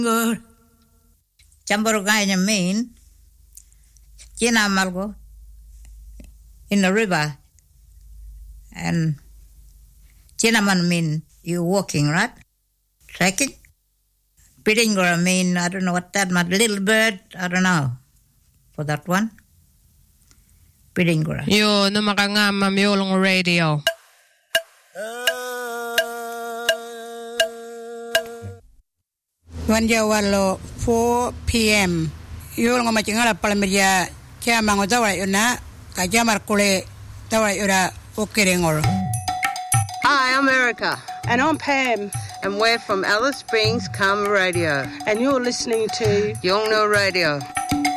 Chamboroganya mean China Malgo in the river, and Chinaman mean you walking, right? Trekking. Pidingora mean I don't know what that meant. Little bird, I don't know for that one. Pidingora. Yo, no makangama miyolong radio. Wanja walo 4 p.m. Yul ngoma chingala palamirya kya mango dawa yuna kajamar kule dawa yura ukirengor. Hi, I'm Erica. And I'm Pam. And we're from Alice Springs Karma Radio. And you're listening to Yolngu Radio.